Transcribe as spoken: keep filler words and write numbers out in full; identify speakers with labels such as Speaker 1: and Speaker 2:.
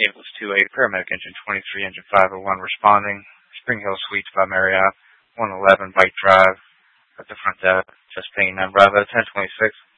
Speaker 1: Naples two eight, paramedic engine twenty-three, engine five oh one responding. Spring Hill Suites by Marriott, one eleven Bike Drive at the front desk, just paying nine Bravo ten twenty-six.